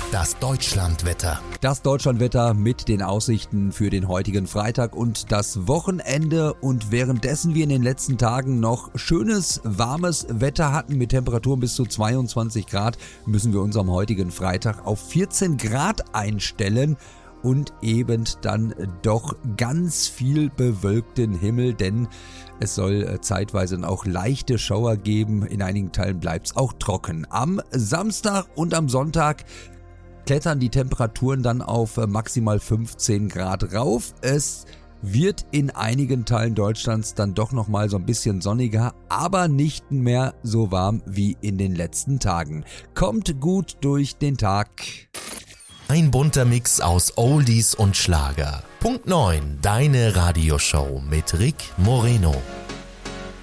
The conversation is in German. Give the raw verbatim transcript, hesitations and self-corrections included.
Das Deutschlandwetter. Das Deutschlandwetter mit den Aussichten für den heutigen Freitag und das Wochenende. Und währenddessen wir in den letzten Tagen noch schönes, warmes Wetter hatten mit Temperaturen bis zu zweiundzwanzig Grad, müssen wir uns am heutigen Freitag auf vierzehn Grad einstellen. Und eben dann doch ganz viel bewölkten Himmel, denn es soll zeitweise auch leichte Schauer geben. In einigen Teilen bleibt es auch trocken. Am Samstag und am Sonntag klettern die Temperaturen dann auf maximal fünfzehn Grad rauf. Es wird in einigen Teilen Deutschlands dann doch nochmal so ein bisschen sonniger, aber nicht mehr so warm wie in den letzten Tagen. Kommt gut durch den Tag. Ein bunter Mix aus Oldies und Schlager. Punkt neun, deine Radioshow mit Rick Moreno.